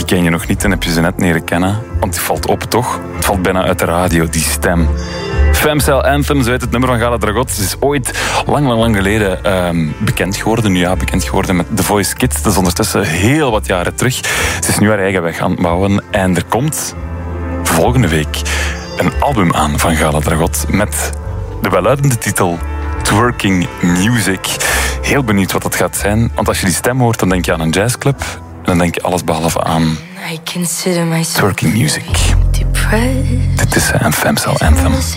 ken je nog niet en heb je ze net leren kennen. Want die valt op, toch? Het valt bijna uit de radio, die stem. Femcell Anthem, zo heet het nummer van Gala Dragot. Ze is ooit lang geleden bekend geworden. Nu ja, bekend geworden met The Voice Kids. Dat is ondertussen heel wat jaren terug. Ze is nu haar eigen weg aan het bouwen. En er komt volgende week een album aan van Gala Dragot met de welluidende titel Twerking Music. Heel benieuwd wat dat gaat zijn. Want als je die stem hoort, dan denk je aan een jazzclub. En dan denk je alles behalve aan twerking music. Dit is een Femcell Anthem.